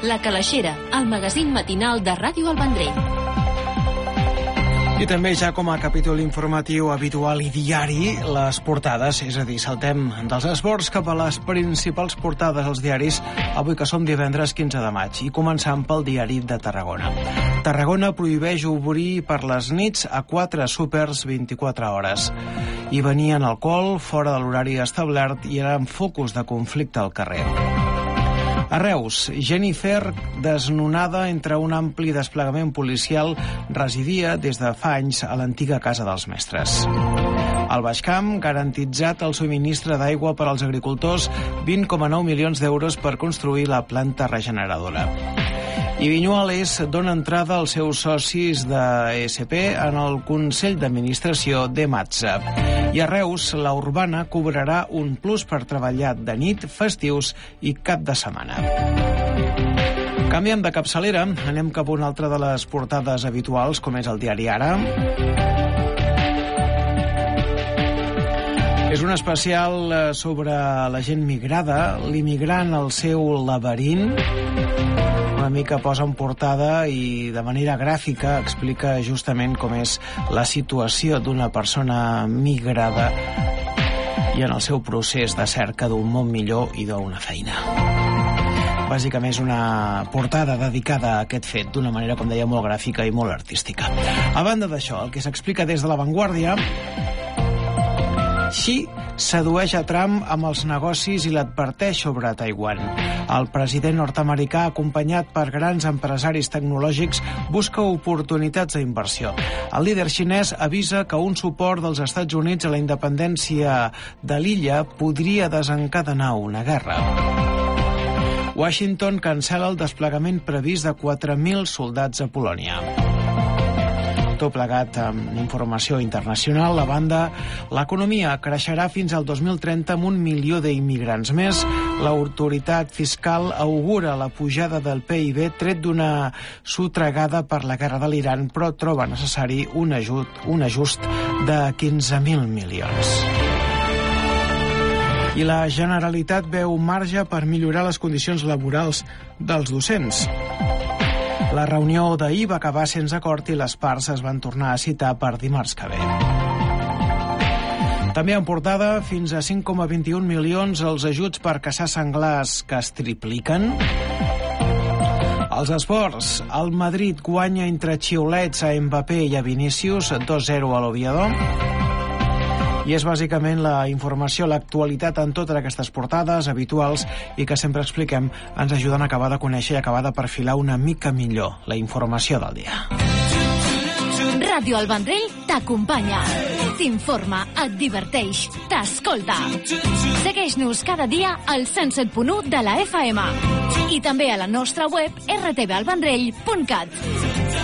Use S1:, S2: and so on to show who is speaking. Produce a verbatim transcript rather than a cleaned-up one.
S1: La Calaixera, el magazín matinal de Ràdio El Vendrell.
S2: I també ja com a capítol informatiu habitual i diari, les portades, és a dir, saltem dels esports cap a les principals portades als diaris, avui que som divendres quinze de maig, i començant pel diari de Tarragona. Tarragona prohibeix obrir per les nits a quatre súpers vint-i-quatre hores. Hi venien alcohol fora de l'horari establert i eren focus de conflicte al carrer. A Reus, Jennifer, desnonada entre un ampli desplegament policial, residia des de fa anys a l'antiga Casa dels Mestres. Al Baix Camp, garantitzat el subministre d'aigua per als agricultors, vint coma nou milions d'euros per construir la planta regeneradora. I Vinyuales dona entrada als seus socis de E S P en el Consell d'Administració de Matza. I a Reus, la Urbana cobrarà un plus per treballar de nit, festius i cap de setmana. Canviem de capçalera, anem cap a una altra de les portades habituals, com és el diari Ara. És un especial sobre la gent migrada, l'immigrant al seu laberint. Una mica posa en portada i de manera gràfica explica justament com és la situació d'una persona migrada i en el seu procés de cerca d'un món millor i d'una feina. Bàsicament és una portada dedicada a aquest fet d'una manera, com deia, molt gràfica i molt artística. A banda d'això, el que s'explica des de La Vanguardia: Xi sedueix a Trump amb els negocis i l'adverteix sobre Taiwan. El president nord-americà, acompanyat per grans empresaris tecnològics, busca oportunitats d'inversió. El líder xinès avisa que un suport dels Estats Units a la independència de l'illa podria desencadenar una guerra. Washington cancela el desplegament previst de quatre mil soldats a Polònia. Tot plegat amb informació internacional. A banda, l'economia creixerà fins al dos mil trenta amb un milió d'immigrants més. L'autoritat fiscal augura la pujada del P I B tret d'una sotregada per la guerra de l'Iran, però troba necessari un ajut, un ajust de quinze mil milions. I la Generalitat veu marge per millorar les condicions laborals dels docents. La reunió d'ahir va acabar sense acord i les parts es van tornar a citar per dimarts que ve. També en portada, fins a cinc coma vint i un milions els ajuts per caçar senglars que es tripliquen. Els esports, el Madrid guanya entre xiulets a Mbappé i a Vinícius, dos zero a l'Oviedo. I és bàsicament la informació, l'actualitat en totes aquestes portades habituals i que sempre expliquem, ens ajuden a acabar de conèixer i acabar de perfilar una mica millor la informació del dia.
S1: Ràdio El Vendrell t'acompanya, t'informa, et diverteix, t'escolta. Segueix-nos cada dia al cent set punt u de la F M i també a la nostra web erre te ve el vendrell punt cat.